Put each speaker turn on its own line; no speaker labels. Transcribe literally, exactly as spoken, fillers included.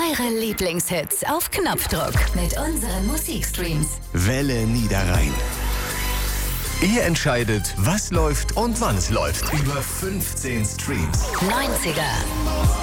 Eure Lieblingshits auf Knopfdruck mit unseren Musikstreams.
Welle Niederrhein. Ihr entscheidet, was läuft und wann es läuft. Über fünfzehn Streams.
neunziger.